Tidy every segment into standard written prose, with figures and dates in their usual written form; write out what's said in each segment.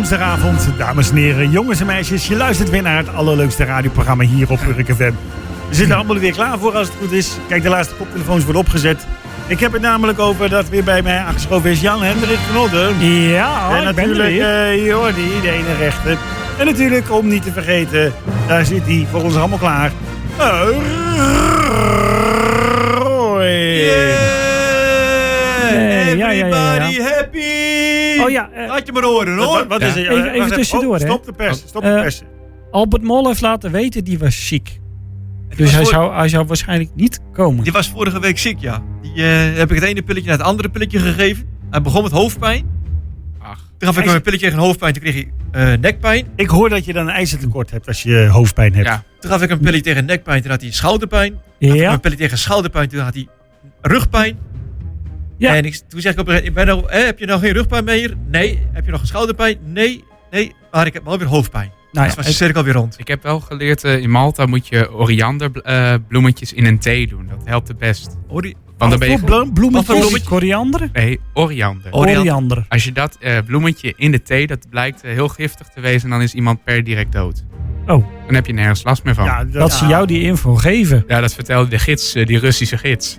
woensdagavond, dames en heren, jongens en meisjes. Je luistert weer naar het allerleukste radioprogramma hier op Urk FM. We zitten allemaal weer klaar voor als het goed is. Kijk, de laatste koptelefoons worden opgezet. Ik heb het namelijk over dat weer bij mij aangeschoven is Jan-Hendrik van Odden. Ja, en natuurlijk Jordi, de ene rechter. En natuurlijk, om niet te vergeten, daar zit hij voor ons allemaal klaar. Roy. Everybody happy! Oh ja. Laat je maar horen hoor. Wat is er? Even tussendoor, hè. Stop de persen. Albert Mol heeft laten weten, die was ziek. Dus hij zou waarschijnlijk niet komen. Die was vorige week ziek, ja. Die heb ik het ene pilletje naar het andere pilletje gegeven. Hij begon met hoofdpijn. Toen gaf ik hem een pilletje tegen hoofdpijn, toen kreeg hij nekpijn. Ik hoor dat je dan een ijzertekort hebt als je hoofdpijn hebt. Ja. Toen gaf ik hem een pilletje tegen nekpijn, toen had hij schouderpijn. Toen gaf ik hem een pilletje tegen schouderpijn, toen had hij rugpijn. Ja. En toen zeg ik op een gegeven moment, heb je nog geen rugpijn meer? Nee. Heb je nog een schouderpijn? Nee. Maar ik heb wel weer hoofdpijn. Nou, dus was de cirkel weer rond. Ik heb wel geleerd, in Malta moet je orianderbloemetjes in een thee doen. Dat helpt het best. Bloemetjes? Koriander? Nee, oriander. Als je dat bloemetje in de thee, dat blijkt heel giftig te wezen, dan is iemand per direct dood. Oh. Dan heb je nergens last meer van. Ja, dat ze jou die info geven. Ja, dat vertelde de gids, die Russische gids.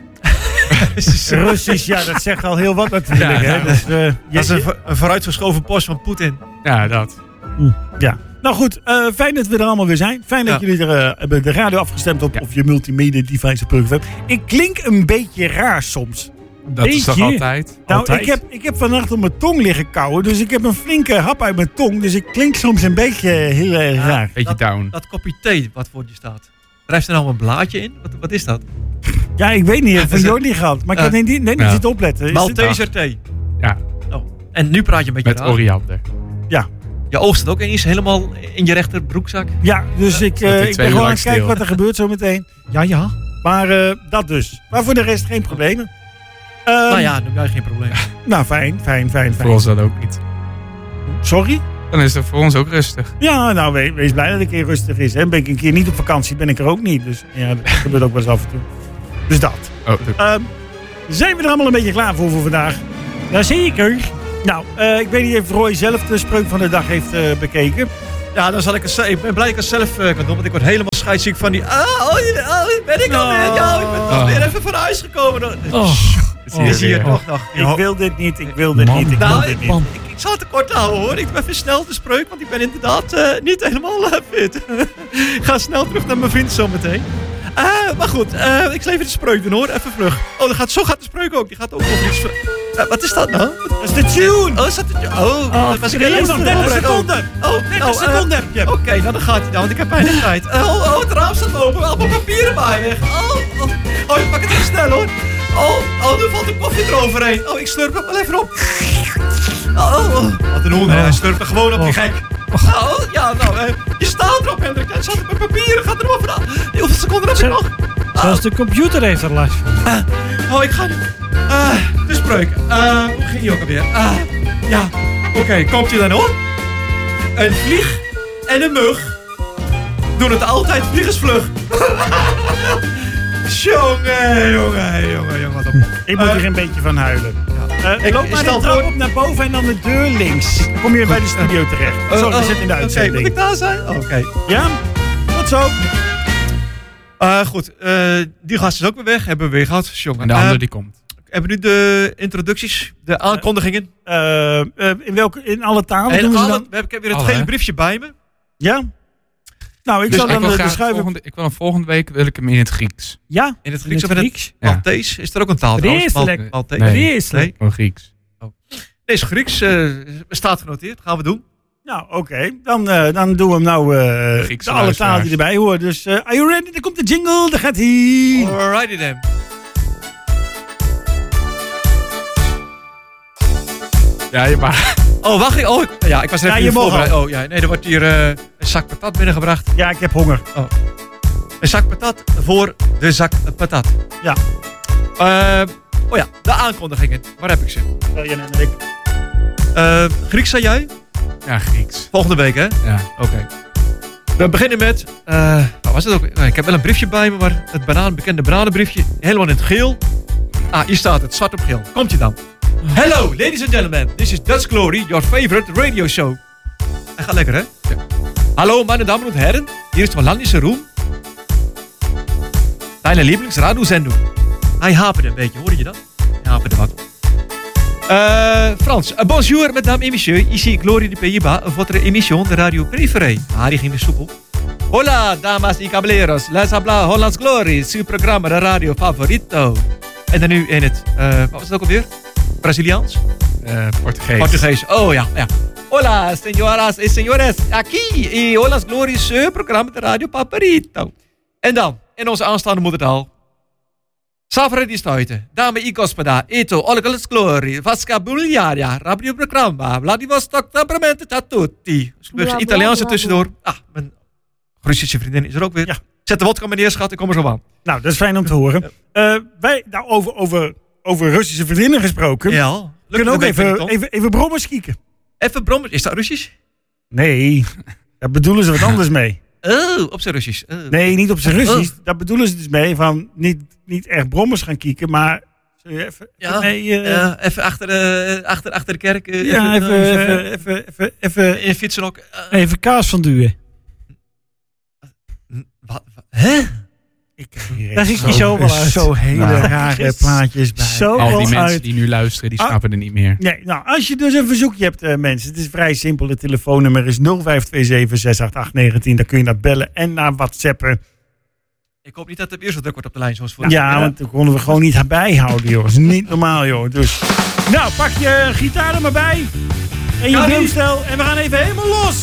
Russisch, ja, dat zegt al heel wat natuurlijk. Ja, hè? Dus, dat is een vooruitgeschoven post van Poetin. Ja, dat. Ja. Nou goed, fijn dat we er allemaal weer zijn. Fijn dat jullie er hebben de radio afgestemd op je multimedia device op Urk FM. Ik klink een beetje raar soms. Dat is toch altijd? Nou, ik heb vannacht op mijn tong liggen kauwen. Dus ik heb een flinke hap uit mijn tong. Dus ik klink soms een beetje heel erg raar. Beetje down. Dat kopje thee wat voor je staat. Drijft er nou een blaadje in? Wat is dat? Ja, ik weet niet. Van Jordi gehad. Maar ik had niet zitten opletten. Malteser thee. Ja. Oh. En nu praat je een beetje met oriander. Ja. Je oog staat ook ineens helemaal in je rechterbroekzak. Ja, dus ik ben gewoon aan het kijken wat er gebeurt zo meteen. Ja. Maar dat dus. Maar voor de rest geen problemen. Nou ja, dan heb je geen probleem. Nou, fijn. Voor ons dan ook niet. Sorry? Dan is het voor ons ook rustig. Ja, nou, wees blij dat het een keer rustig is. Hè. Ben ik een keer niet op vakantie, ben ik er ook niet. Dus ja, dat gebeurt ook wel eens af en toe. Dus dat. Zijn we er allemaal een beetje klaar voor vandaag? Jazeker. Nou, ik weet niet of Roy zelf de spreuk van de dag heeft bekeken. Ja, dan zal ik ben blij dat ik het zelf kan doen. Want ik word helemaal scheidsziek van die... ben ik alweer? Ja, ik ben toch weer even van huis gekomen. Is hier nog. Ik wil dit niet. Ik zal het te kort houden hoor. Ik ben even snel de spreuk, want ik ben inderdaad niet helemaal fit. Ik ga snel terug naar mijn vriend zometeen. Maar goed, ik zal even de spreuk doen hoor. Even vlug. Oh, zo gaat de spreuk ook. Die gaat ook nog iets... wat is dat nou? Dat is de tune. Oh, is dat de tune? Oh, dat was ik helemaal nog 30 seconden. 30 seconden heb je. Oké, nou dan gaat hij dan, want ik heb bijna tijd. Het raam staat open. Allemaal papieren bij weg. Oh, ik pak het even snel hoor. Nu valt de koffie eroverheen. Ik slurp hem wel even op. Wat een hond, hij slurpt er gewoon op, die gek. Je staat erop, Hendrik. Hij zat op mijn papieren, gaat er maar vandaan. Hoeveel seconden heb ik nog? Zelfs de computer heeft er last van. Ik ga nu. De spreuk. Hoe ging die ook alweer? Oké, komt ie dan hoor. Een vlieg en een mug doen het altijd vliegensvlug. Jongen, wat op. Ik moet er een beetje van huilen. Ik loop maar de trap op naar boven en dan de deur links. Dan kom je bij de studio terecht. Zo, we zitten in de uitzending. Moet ik daar zijn? Oké. Ja, tot zo. Goed, die gast is ook weer weg. Hebben we weer gehad. Jongen. En de andere die komt. Hebben we nu de introducties, de aankondigingen? In alle talen doen we ze dan? Ik heb weer het gele briefje bij me. Ja? Nou, ik zal dan de schuiven... Ik wil volgende week wil ik hem in het Grieks. Ja? In het Grieks of in het Maltees? Is er ook een taal trouwens? Vreselijk. Nee, gewoon Grieks. Nee, is Grieks. Staat genoteerd. Gaan we doen. Nou, oké. Dan doen we hem nou alle talen die erbij horen. Dus, are you ready? Dan komt de jingle. Daar gaat hij. Alrighty then. Ja, je mag. Wacht. Ik was er even voorbereid. Er wordt hier een zak patat binnengebracht. Ja, ik heb honger. Een zak patat voor de zak patat. Ja. De aankondigingen. Waar heb ik ze? Jan en ik. Grieks zei jij? Ja, Grieks. Volgende week, hè? Ja. Oké. We beginnen met... wat was het ook? Ik heb wel een briefje bij me, maar het bekende bananenbriefje. Helemaal in het geel. Hier staat het, zwart op geel. Komt-ie dan. Hello, ladies and gentlemen. This is Dutch Glory, your favorite radio show. gaat lekker, hè? Ja. Hallo, meine Damen und Herren. Hier ist Hollandische Roem. Deine Lieblingsradiosendung. Hij haperde een beetje, hoorde je dat? Hij haperde wat. Frans. Bonjour, mesdames et messieurs. Ici Glorie de Pays-Bas. Votre émission de radio préférée. Die ging weer soepel. Hola, damas y caballeros. Les habla Hollands Glory. Su programma de radio favorito. En dan nu in het, wat was het ook alweer? Braziliaans? Portugees. Oh ja. Hola, señoras y señores. Aquí. Y Hollands Glory. Su programma de radio favorito. En dan, in onze aanstaande moedertaal. Savredi stuiten, dame I gospoda, eto, Hollands Glory, Vasca Bulgaria, radioprogramma, Vladivostok, temperamenten a tutti. Italiaanse tussendoor. Mijn Russische vriendin is er ook weer. Ja. Zet de wodka, meneer, schat, ik kom er zo aan. Nou, dat is fijn om te horen. Over Russische vriendinnen gesproken. Ja. We kunnen ook even brommers kieken. Even brommers, is dat Russisch? Nee, daar bedoelen ze wat anders mee. Oh, op zijn Russisch. Nee, niet op zijn Russisch. Daar bedoelen ze dus mee van niet echt brommers gaan kieken, maar even... even achter de kerk. Even in fietsenhok. Even kaas van duwen. Wat? Hè? Daar zie ik niet zo wel uit. Zo hele rare plaatjes bij. Al die mensen die nu luisteren, die snappen er niet meer. Nee, nou, als je dus een verzoekje hebt, mensen. Het is vrij simpel. Het telefoonnummer is 0527-688-19. Daar kun je naar bellen en naar whatsappen. Ik hoop niet dat het weer zo druk wordt op de lijn zoals voor. Ja, want dan konden we gewoon niet bijhouden, joh. Dat is niet normaal, joh. Dus, nou, pak je gitaar er maar bij. En je drumstel. En we gaan even helemaal los.